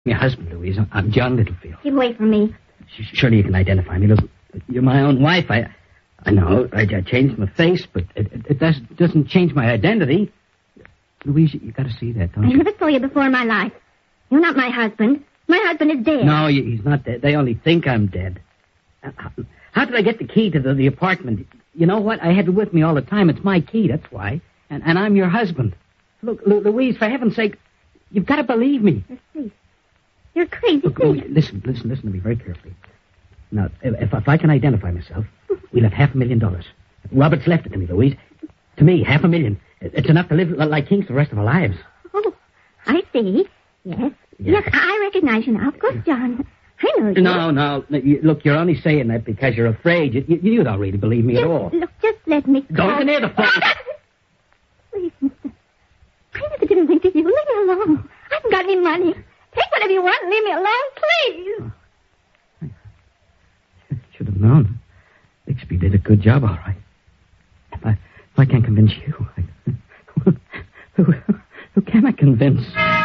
your husband, Louise. I'm John Littlefield. Keep away from me. Surely you can identify me. Listen, you're my own wife. I know. I changed my face, but it doesn't change my identity. Louise, you got to see that, don't you? I never saw you before in my life. You're not my husband. My husband is dead. No, he's not dead. They only think I'm dead. How did I get the key to the apartment? You know what? I had it with me all the time. It's my key, that's why. And I'm your husband. Look, Louise, for heaven's sake, you've got to believe me. You're crazy. Look, listen to me very carefully. Now, if I can identify myself, we'll have $500,000. Robert's left it to me, Louise. To me, $500,000. It's enough to live like kings the rest of our lives. Oh, I see. Yes. Yes, I recognize you now. Of course, John. I know you. No. Look, you're only saying that because you're afraid. You don't really believe me at all. Look, just let me go. Don't near the phone. Please, mister. I never didn't think of you. Leave me alone. I haven't got any money. Take whatever you want and leave me alone, please. Should have known. Bixby did a good job, all right. If I can't convince you, who can I convince?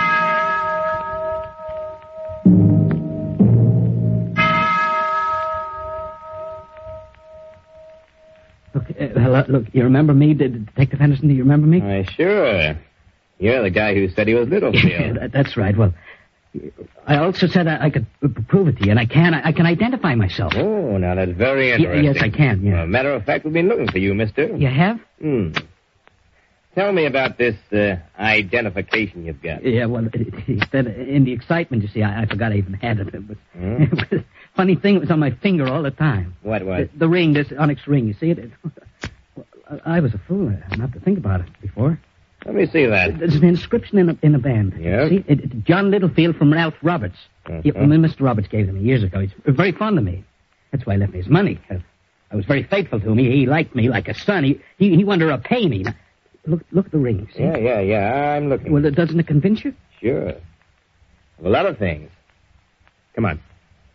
Look, you remember me, Detective Henderson? Do you remember me? Why, sure. You're the guy who said he was Littlefield. Yeah, that's right. Well, I also said I could prove it to you, and I can identify myself. Oh, now that's very interesting. Yes, I can, yeah. Well, matter of fact, we've been looking for you, mister. You have? Tell me about this identification you've got. Yeah, well, in the excitement, you see, I forgot I even had it. But funny thing, it was on my finger all the time. What was? The ring, this onyx ring, you see it? I was a fool not to think about it before. Let me see that. There's an inscription in a band. Yeah? See, John Littlefield from Ralph Roberts. Mr. Roberts gave it to me years ago. He's very fond of me. That's why he left me his money. I was very faithful to him. He liked me like a son. He wanted to repay me. Now, look at the ring, see? Yeah. I'm looking. Well, doesn't it convince you? Sure. A lot of things. Come on.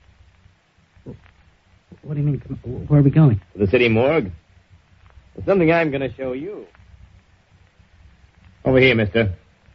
What do you mean? Where are we going? To the city morgue. There's something I'm going to show you. Over here, mister.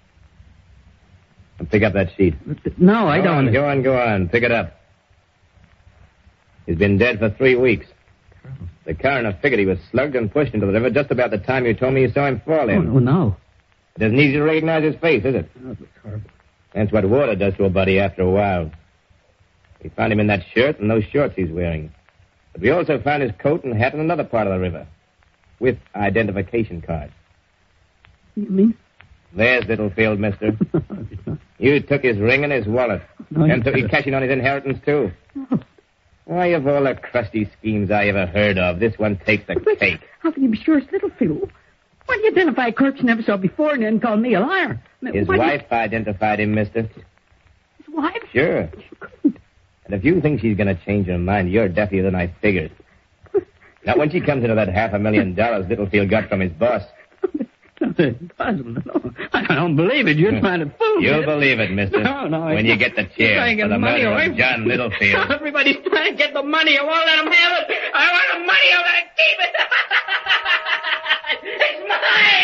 And pick up that sheet. No, I don't. Go on. Pick it up. He's been dead for 3 weeks. The coroner figured he was slugged and pushed into the river just about the time you told me you saw him fall in. Oh, no. It isn't easy to recognize his face, is it? Oh, that's horrible. That's what water does to a body after a while. We found him in that shirt and those shorts he's wearing. But we also found his coat and hat in another part of the river. With identification cards. You mean? There's Littlefield, mister. You took his ring and his wallet. And took his cashing on his inheritance, too. Why, of all the crusty schemes I ever heard of, this one takes the cake. How can you be sure it's Littlefield? Why do you identify a corpse you never saw before and then call me a liar? His wife identified him, mister. His wife? Sure. And if you think she's going to change her mind, you're deafier than I figured. Now, when she comes into that $500,000 Littlefield got from his boss... That's impossible. No, I don't believe it. You're trying to fool me. You'll believe it, mister. No. When you get the chair for the murder of John Littlefield. Everybody's trying to get the money. I won't let them have it. I want the money. I'm going to keep it. It's mine.